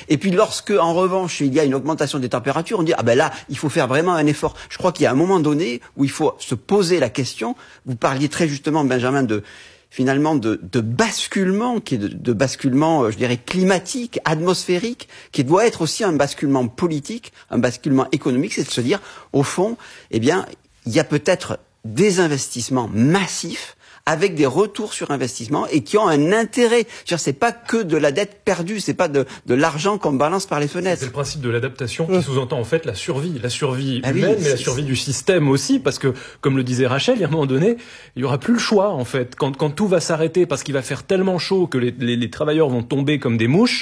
Et puis lorsque, en revanche, il y a une augmentation des températures, on dit, ah ben là, il faut faire vraiment un effort. Je crois qu'il y a un moment donné où il faut se poser la question. Vous parliez très justement, Benjamin, de basculement, qui est de basculement, je dirais, climatique, atmosphérique, qui doit être aussi un basculement politique, un basculement économique, c'est de se dire, au fond, eh bien, il y a peut-être des investissements massifs avec des retours sur investissement et qui ont un intérêt. C'est pas que de la dette perdue, c'est pas de l'argent qu'on balance par les fenêtres. C'est le principe de l'adaptation qui sous-entend en fait la survie humaine, oui, mais la survie du système aussi, parce que, comme le disait Rachel, il y a un moment donné, il y aura plus le choix en fait. Quand tout va s'arrêter parce qu'il va faire tellement chaud que les travailleurs vont tomber comme des mouches,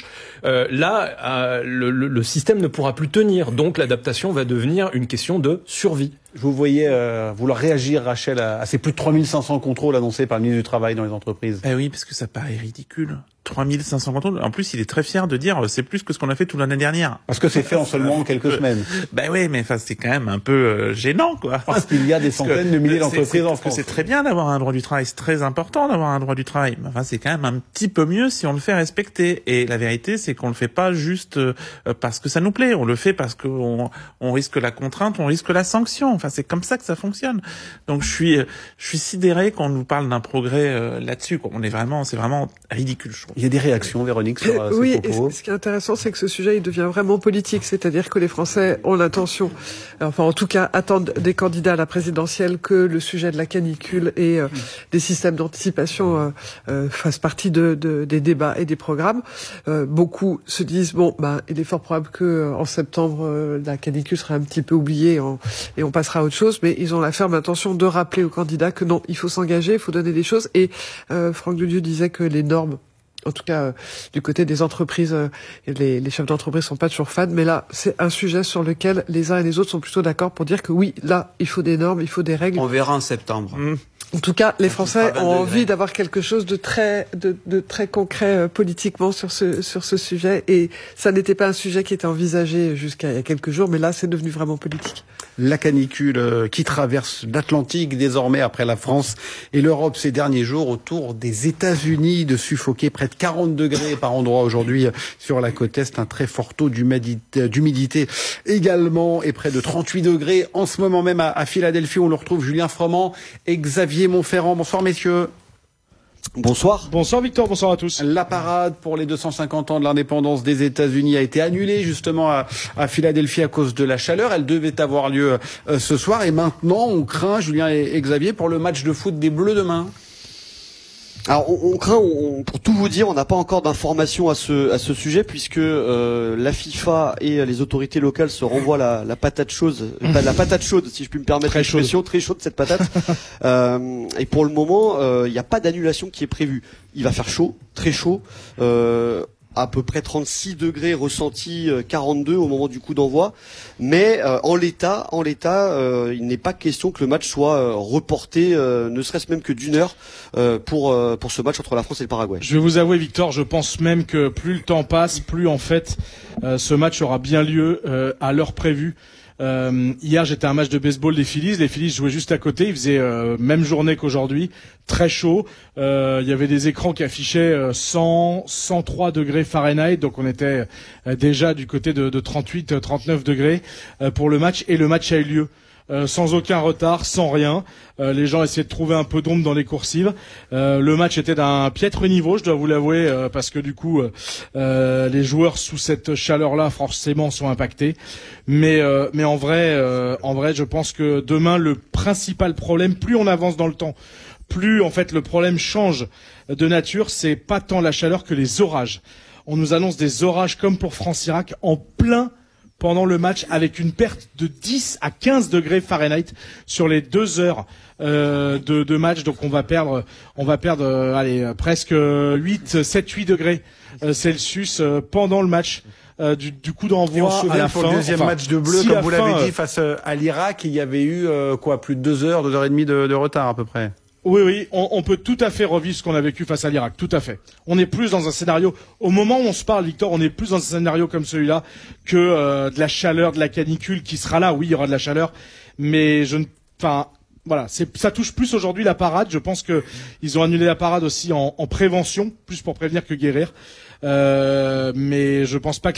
le système ne pourra plus tenir. Donc l'adaptation va devenir une question de survie. Je vous voyais vouloir réagir, Rachel, à ces plus de 3500 contrôles annoncés par le ministre du Travail dans les entreprises. Eh oui, parce que ça paraît ridicule. 3500 contrôles. En plus, il est très fier de dire c'est plus que ce qu'on a fait toute l'année dernière. Parce que c'est fait en seulement quelques semaines. Ben oui, mais enfin c'est quand même un peu gênant, quoi. Parce qu'il y a des centaines de milliers d'entreprises en France. C'est très bien d'avoir un droit du travail, c'est très important d'avoir un droit du travail. Mais enfin, c'est quand même un petit peu mieux si on le fait respecter. Et la vérité, c'est qu'on le fait pas juste parce que ça nous plaît. On le fait parce qu'on risque la contrainte, on risque la sanction. Enfin, c'est comme ça que ça fonctionne. Donc je suis sidéré qu'on nous parle d'un progrès là-dessus. C'est vraiment ridicule, je trouve. Il y a des réactions, Véronique, sur ces propos. Oui, ce qui est intéressant, c'est que ce sujet, il devient vraiment politique. C'est-à-dire que les Français ont l'intention, enfin en tout cas attendent des candidats à la présidentielle que le sujet de la canicule et des systèmes d'anticipation fassent partie des débats et des programmes. Beaucoup se disent, il est fort probable que en septembre, la canicule sera un petit peu oubliée et on passera à autre chose. Mais ils ont la ferme intention de rappeler aux candidats que non, il faut s'engager, il faut donner des choses. Et Franck Dulieu disait que les normes, en tout cas du côté des entreprises, les chefs d'entreprise sont pas toujours fans, mais là c'est un sujet sur lequel les uns et les autres sont plutôt d'accord pour dire que oui, là il faut des normes, il faut des règles. On verra en septembre. En tout cas, les Français ont envie d'avoir quelque chose de très concret politiquement sur ce sujet, et ça n'était pas un sujet qui était envisagé jusqu'à il y a quelques jours, mais là c'est devenu vraiment politique. La canicule qui traverse l'Atlantique désormais après la France et l'Europe ces derniers jours, autour des États-Unis, de suffoquer près de 40 degrés par endroit aujourd'hui sur la côte Est, un très fort taux d'humidité également, et près de 38 degrés en ce moment même à Philadelphie. On le retrouve Julien Froment et Xavier Montferrand. Bonsoir messieurs. Bonsoir. Bonsoir Victor, bonsoir à tous. La parade pour les 250 ans de l'indépendance des États-Unis a été annulée justement à Philadelphie à cause de la chaleur. Elle devait avoir lieu ce soir, et maintenant on craint, Julien et Xavier, pour le match de foot des Bleus demain. Alors on craint, pour tout vous dire, on n'a pas encore d'informations à ce sujet, puisque la FIFA et les autorités locales se renvoient la patate chaude, la patate chaude, si je puis me permettre l'expression, très chaude cette patate. Et pour le moment, il n'y a pas d'annulation qui est prévue. Il va faire chaud, très chaud. À peu près 36 degrés ressentis, 42 au moment du coup d'envoi. Mais en l'état, il n'est pas question que le match soit reporté, ne serait-ce même que d'une heure, pour ce match entre la France et le Paraguay. Je vais vous avouer, Victor, je pense même que plus le temps passe, plus en fait ce match aura bien lieu à l'heure prévue. Hier, j'étais à un match de baseball des Phillies. Les Phillies jouaient juste à côté. Il faisait même journée qu'aujourd'hui, très chaud. Il y avait des écrans qui affichaient 103 degrés Fahrenheit. Donc on était déjà du côté de 38, 39 degrés pour le match. Et le match a eu lieu. Sans aucun retard, sans rien. Les gens essayaient de trouver un peu d'ombre dans les coursives. Le match était d'un piètre niveau, je dois vous l'avouer, parce que du coup, les joueurs sous cette chaleur-là, forcément, sont impactés. Mais en vrai, je pense que demain, le principal problème, plus on avance dans le temps, plus en fait le problème change de nature. C'est pas tant la chaleur que les orages. On nous annonce des orages comme pour France-Irak en plein pendant le match, avec une perte de 10 à 15 degrés Fahrenheit sur les 2 heures de match. Donc on va perdre presque 7-8 degrés Celsius pendant le match. Du coup d'envoi à la fin. Pour le deuxième match de bleu, comme vous l'avez dit, face à l'Irak, il y avait eu plus de 2 heures et demie de retard à peu près. Oui, on peut tout à fait revivre ce qu'on a vécu face à l'Irak, tout à fait. On est plus dans un scénario, au moment où on se parle, Victor, on est plus dans un scénario comme celui-là que de la chaleur, de la canicule qui sera là. Oui, il y aura de la chaleur, mais voilà, ça touche plus aujourd'hui la parade. Je pense que ils ont annulé la parade aussi en prévention, plus pour prévenir que guérir. Mais je pense pas que